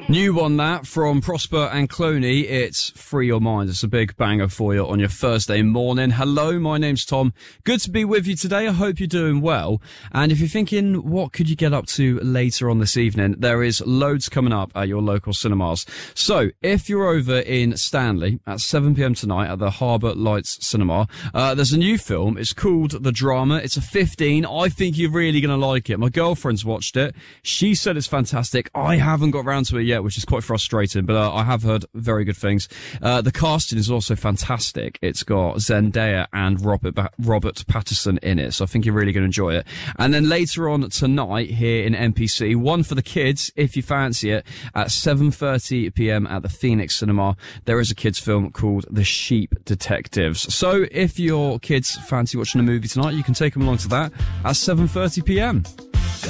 New one that from Prosper and Cloney. It's Free Your Mind. It's a big banger for you on your Thursday morning. Hello, my name's Tom. Good to be with you today. I hope you're doing well. And if you're thinking, what could you get up to later on this evening? There is loads coming up at your local cinemas. So if you're over in Stanley at 7 p.m. tonight at the Harbour Lights Cinema, there's a new film. It's called The Drama. It's a 15. I think you're really going to like it. My girlfriend's watched it. She said it's fantastic. I haven't got round to it yet, which is quite frustrating, but I have heard very good things. The casting is also fantastic. It's got Zendaya and Robert Pattinson in it, so I think you're really going to enjoy it. And then later on tonight here in NPC, one for the kids, if you fancy it, at 7:30 p.m. at the Phoenix Cinema, there is a kids film called The Sheep Detectives. So if your kids fancy watching a movie tonight, you can take them along to that at 7:30 p.m.